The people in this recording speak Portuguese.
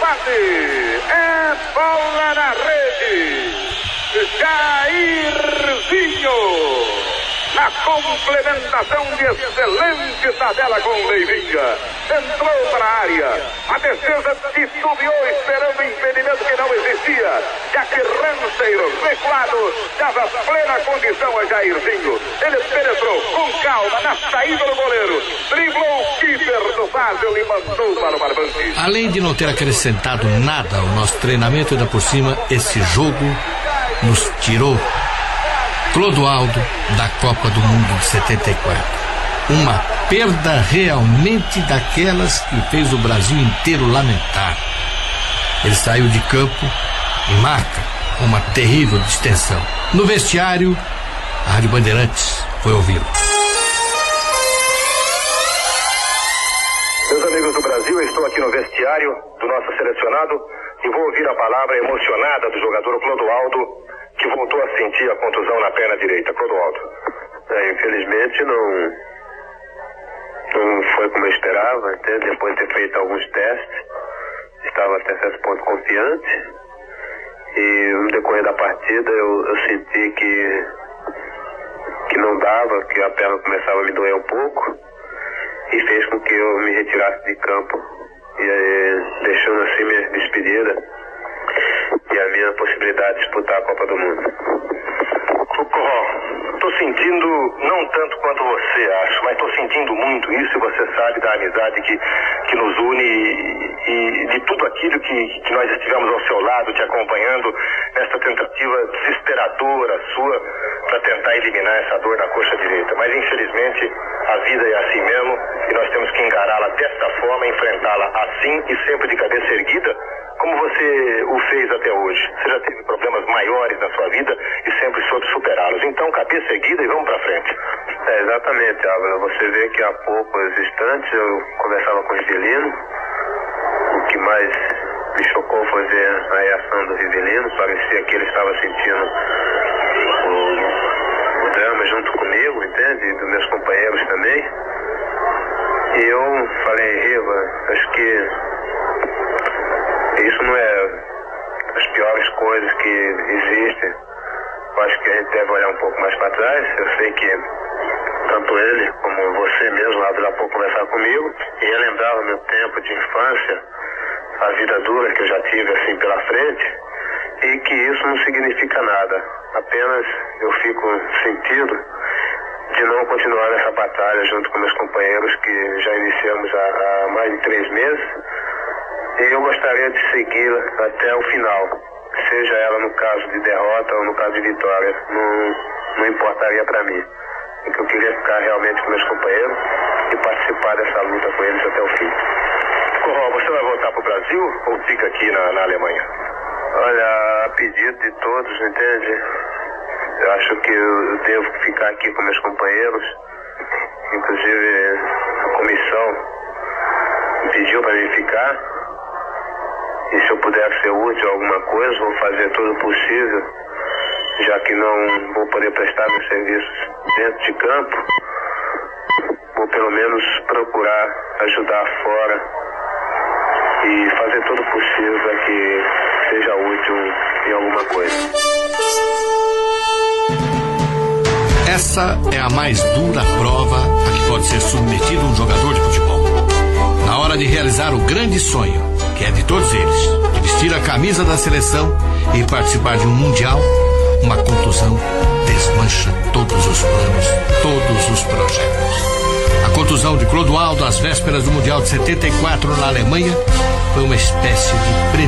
bate, é bola na rede. Jairzinho, na complementação de excelente tabela com Leivinha, entrou para a área, a defesa titubeou esperando impedimento que não existia, já que Ranceiro, recuado, dava plena condição a Jairzinho. Ele penetrou com calma na saída do goleiro, driblou o keeper do Basel e mandou para o barbante. Além de não ter acrescentado nada ao nosso treinamento, ainda por cima, esse jogo nos tirou Clodoaldo da Copa do Mundo de 74. Uma perda realmente daquelas que fez o Brasil inteiro lamentar. Ele saiu de campo e marca uma terrível distensão. No vestiário, a Rádio Bandeirantes foi ouvi-lo. Meus amigos do Brasil, eu estou aqui no vestiário do nosso selecionado e vou ouvir a palavra emocionada do jogador Clodoaldo, que voltou a sentir a contusão na perna direita. Clodoaldo. Infelizmente não foi como eu esperava, até depois de ter feito alguns testes, estava até certo ponto confiante, e no decorrer da partida eu senti que não dava, que a perna começava a me doer um pouco, e fez com que eu me retirasse de campo, e deixando assim minha despedida e a minha possibilidade de disputar a Copa do Mundo. Estou sentindo, não tanto quanto você acha, mas estou sentindo muito isso, e você sabe da amizade que nos une e de tudo aquilo que nós estivemos ao seu lado, te acompanhando nesta tentativa desesperadora sua para tentar eliminar essa dor na coxa direita. Mas infelizmente a vida é assim mesmo e nós temos que encará-la desta forma, enfrentá-la assim e sempre de cabeça erguida, como você o fez até hoje. Você já teve problemas maiores na sua vida e sempre soube superá-los. Então, cabeça erguida e vamos para frente. Exatamente, Álvaro. Você vê que há poucos instantes eu conversava com o Rivelino. O que mais me chocou foi ver a reação do Rivelino. Parecia que ele estava sentindo o drama junto comigo, entende? E dos meus companheiros também. E eu falei, Riva, acho que isso não é as piores coisas que existem. Eu acho que a gente deve olhar um pouco mais para trás. Eu sei que tanto ele como você mesmo, lá há pouco, conversar comigo e relembrar o meu tempo de infância, a vida dura que eu já tive assim pela frente, e que isso não significa nada. Apenas eu fico sentido de não continuar nessa batalha junto com meus companheiros, que já iniciamos há mais de 3 meses. E eu gostaria de segui-la até o final, seja ela no caso de derrota ou no caso de vitória, não importaria para mim. Porque eu queria ficar realmente com meus companheiros e participar dessa luta com eles até o fim. Corral, você vai voltar para o Brasil ou fica aqui na Alemanha? Olha, a pedido de todos, entende? Eu acho que eu devo ficar aqui com meus companheiros. Inclusive a comissão me pediu para mim ficar. E se eu puder ser útil a alguma coisa, vou fazer tudo o possível, já que não vou poder prestar meus serviços dentro de campo, vou pelo menos procurar ajudar fora e fazer tudo o possível para que seja útil em alguma coisa. Essa é a mais dura prova a que pode ser submetido um jogador de futebol. Na hora de realizar o grande sonho, que é de todos eles, de vestir a camisa da seleção e participar de um mundial, uma contusão desmancha todos os planos, todos os projetos. A contusão de Clodoaldo às vésperas do Mundial de 74 na Alemanha foi uma espécie de